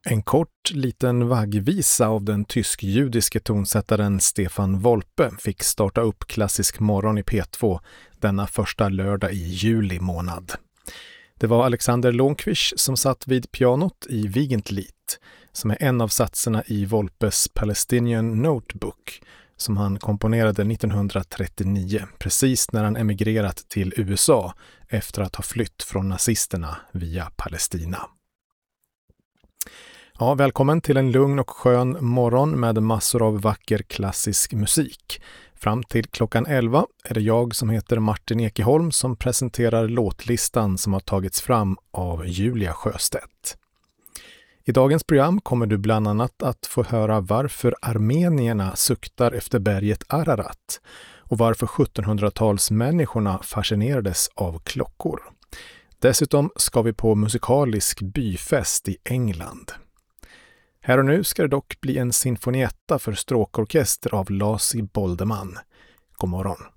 En kort liten vaggvisa av den tysk-judiske tonsättaren Stefan Wolpe fick starta upp Klassisk morgon i P2 denna första lördag i juli månad. Det var Alexander Långqvist som satt vid pianot i Vigentlied, som är en av satserna i Wolpes Palestinian Notebook, som han komponerade 1939, precis när han emigrerat till USA efter att ha flytt från nazisterna via Palestina. Ja, välkommen till en lugn och skön morgon med massor av vacker klassisk musik. Fram till klockan 11 är det jag som heter Martin Ekeholm som presenterar låtlistan som har tagits fram av Julia Sjöstedt. I dagens program kommer du bland annat att få höra varför armenierna suktar efter berget Ararat och varför 1700-talsmänniskorna fascinerades av klockor. Dessutom ska vi på musikalisk byfest i England. Här och nu ska det dock bli en sinfonietta för stråkorkester av Laci Boldeman. God morgon.